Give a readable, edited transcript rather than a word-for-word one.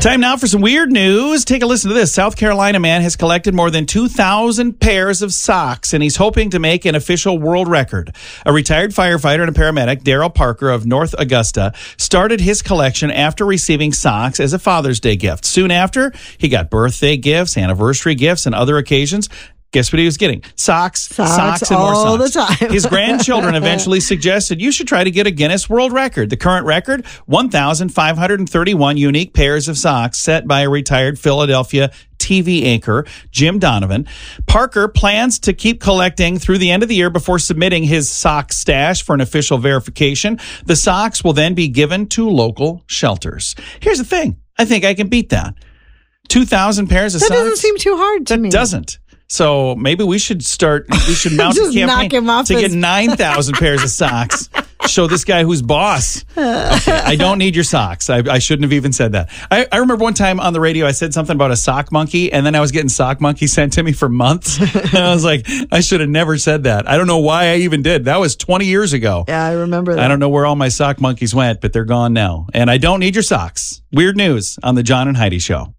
Time now for some weird news. Take a listen to this. South Carolina man has collected more than 2,000 pairs of socks, and he's hoping to make an official world record. A retired firefighter and a paramedic, Daryl Parker of North Augusta, started his collection after receiving socks as a Father's Day gift. Soon after, he got birthday gifts, anniversary gifts, and other occasions. Guess what he was getting? Socks, and more socks. All the time. His grandchildren eventually suggested you should try to get a Guinness World Record. The current record, 1,531 unique pairs of socks set by a retired Philadelphia TV anchor, Jim Donovan. Parker plans to keep collecting through the end of the year before submitting his sock stash for an official verification. The socks will then be given to local shelters. Here's the thing. I think I can beat that. 2,000 pairs of socks. That doesn't seem too hard to me. It doesn't. So maybe we should mount a campaign to get 9,000 pairs of socks. Show this guy who's boss. Okay, I don't need your socks. I shouldn't have even said that. I remember one time on the radio I said something about a sock monkey, and then I was getting sock monkey sent to me for months. And I was like, I should have never said that. I don't know why I even did. That was 20 years ago. Yeah, I remember that. I don't know where all my sock monkeys went, but they're gone now. And I don't need your socks. Weird news on the John and Heidi Show.